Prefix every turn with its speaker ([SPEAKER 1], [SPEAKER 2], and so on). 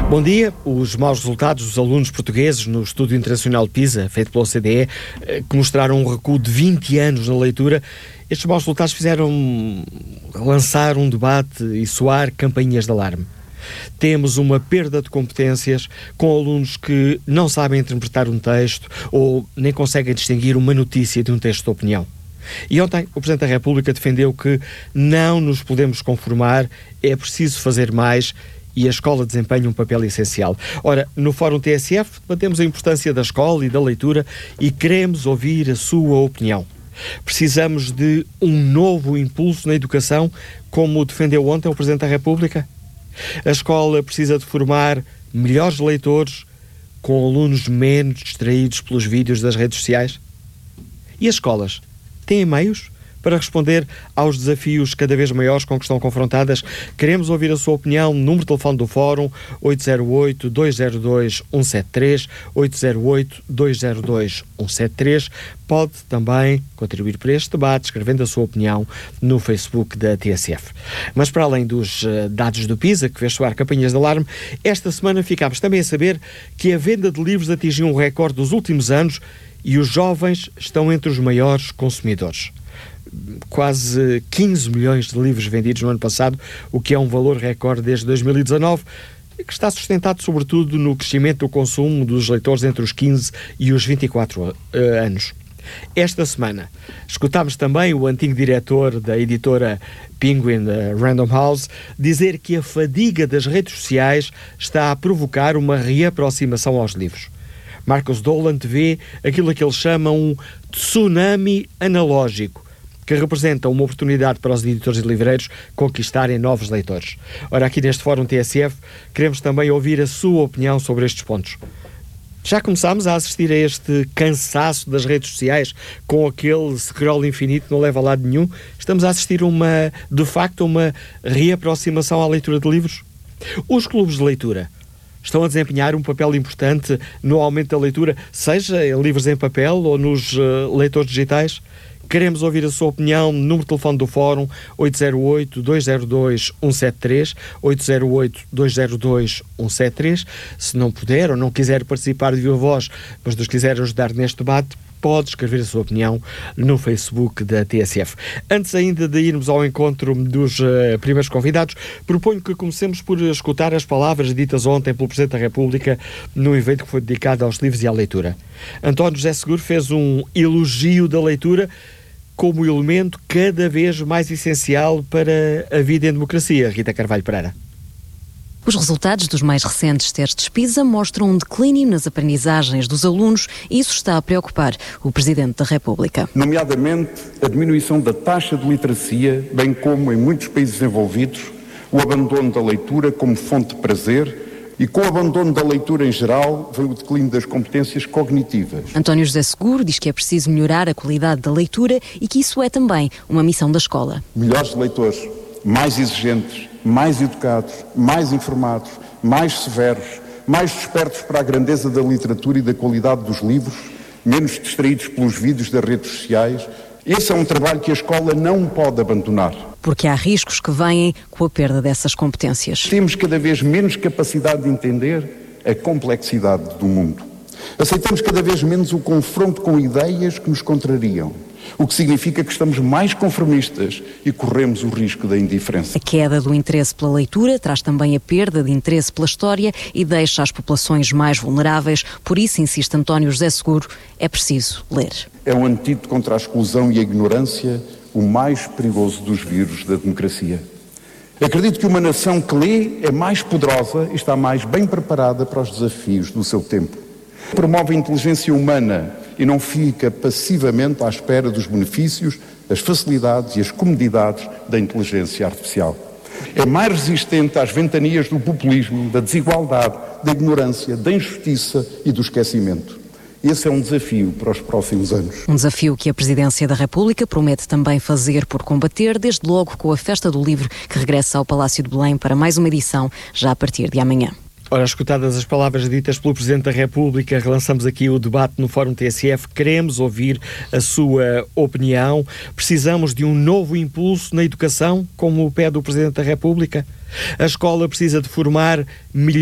[SPEAKER 1] Bom dia. Os maus resultados dos alunos portugueses no Estudo Internacional PISA, feito pela OCDE, que mostraram um recuo de 20 anos na leitura, estes maus resultados fizeram lançar um debate e soar campainhas de alarme. Temos uma perda de competências com alunos que não sabem interpretar um texto ou nem conseguem distinguir uma notícia de um texto de opinião. E ontem o Presidente da República defendeu que não nos podemos conformar, é preciso fazer mais e a escola desempenha um papel essencial. Ora, no Fórum TSF debatemos a importância da escola e da leitura e queremos ouvir a sua opinião. Precisamos de um novo impulso na educação, como defendeu ontem o Presidente da República? A escola precisa de formar melhores leitores com alunos menos distraídos pelos vídeos das redes sociais? E as escolas têm meios para responder aos desafios cada vez maiores com que estão confrontadas? Queremos ouvir a sua opinião. Número de telefone do Fórum 808-202-173, 808-202-173. Pode também contribuir para este debate escrevendo a sua opinião no Facebook da TSF. Mas para além dos dados do PISA, que fez soar campanhas de alarme, esta semana ficámos também a saber que a venda de livros atingiu um recorde dos últimos anos e os jovens estão entre os maiores consumidores. Quase 15 milhões de livros vendidos no ano passado, o que é um valor recorde desde 2019, que está sustentado sobretudo no crescimento do consumo dos leitores entre os 15 e os 24 anos. Esta semana escutámos também o antigo diretor da editora Penguin Random House dizer que a fadiga das redes sociais está a provocar uma reaproximação aos livros. Marcos Dolan vê aquilo que ele chama um tsunami analógico, que representa uma oportunidade para os editores e livreiros conquistarem novos leitores. Ora, aqui neste Fórum TSF, queremos também ouvir a sua opinião sobre estes pontos. Já começámos a assistir a este cansaço das redes sociais, com aquele scroll infinito que não leva a lado nenhum? Estamos a assistir de facto, a uma reaproximação à leitura de livros? Os clubes de leitura estão a desempenhar um papel importante no aumento da leitura, seja em livros em papel ou nos leitores digitais? Queremos ouvir a sua opinião. Número de telefone do Fórum 808-202-173, 808-202-173. Se não puder ou não quiser participar de viva voz, mas nos quiser ajudar neste debate, pode escrever a sua opinião no Facebook da TSF. Antes ainda de irmos ao encontro dos primeiros convidados, proponho que comecemos por escutar as palavras ditas ontem pelo Presidente da República no evento que foi dedicado aos livros e à leitura. António José Seguro fez um elogio da leitura como elemento cada vez mais essencial para a vida em democracia. Rita Carvalho Pereira.
[SPEAKER 2] Os resultados dos mais recentes testes PISA mostram um declínio nas aprendizagens dos alunos e isso está a preocupar o Presidente da República.
[SPEAKER 3] Nomeadamente, a diminuição da taxa de literacia, bem como, em muitos países desenvolvidos, o abandono da leitura como fonte de prazer. E com o abandono da leitura em geral, vem o declínio das competências cognitivas.
[SPEAKER 2] António José Seguro diz que é preciso melhorar a qualidade da leitura e que isso é também uma missão da escola.
[SPEAKER 3] Melhores leitores, mais exigentes, mais educados, mais informados, mais severos, mais despertos para a grandeza da literatura e da qualidade dos livros, menos distraídos pelos vídeos das redes sociais. Esse é um trabalho que a escola não pode abandonar.
[SPEAKER 2] Porque há riscos que vêm com a perda dessas competências.
[SPEAKER 3] Temos cada vez menos capacidade de entender a complexidade do mundo. Aceitamos cada vez menos o confronto com ideias que nos contrariam, o que significa que estamos mais conformistas e corremos o risco da indiferença.
[SPEAKER 2] A queda do interesse pela leitura traz também a perda de interesse pela história e deixa as populações mais vulneráveis. Por isso, insiste António José Seguro, é preciso ler.
[SPEAKER 3] É um antídoto contra a exclusão e a ignorância, o mais perigoso dos vírus da democracia. Acredito que uma nação que lê é mais poderosa e está mais bem preparada para os desafios do seu tempo. Promove a inteligência humana e não fica passivamente à espera dos benefícios, as facilidades e as comodidades da inteligência artificial. É mais resistente às ventanias do populismo, da desigualdade, da ignorância, da injustiça e do esquecimento. Esse é um desafio para os próximos anos.
[SPEAKER 2] Um desafio que a Presidência da República promete também fazer por combater, desde logo com a Festa do Livro, que regressa ao Palácio de Belém para mais uma edição, já a partir de amanhã.
[SPEAKER 1] Ora, escutadas as palavras ditas pelo Presidente da República, relançamos aqui o debate no Fórum TSF. Queremos ouvir a sua opinião. Precisamos de um novo impulso na educação, como pede o Presidente da República? A escola precisa de formar melhor